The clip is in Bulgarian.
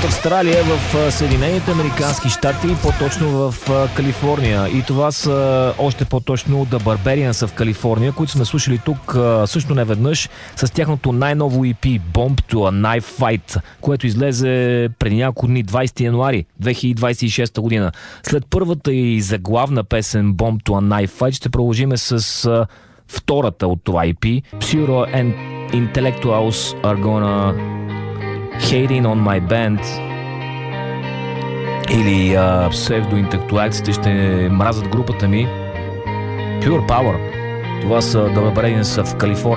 от Австралия в Съединените американски щати, по-точно в Калифорния. И това са още по-точно The Barbarians са в Калифорния, които сме слушали тук също неведнъж с тяхното най-ново EP Bomb to a Knife Fight, което излезе преди няколко дни, 20 януари 2026 година. След първата и заглавна песен Bomb to a Knife Fight ще продължиме с втората от това EP. Pseudo and Intellectuals are gonna Hating on my band, или псевдоинтелектуалците ще мразят групата ми. Pure Power. Това са The Barbarians в Калифорния.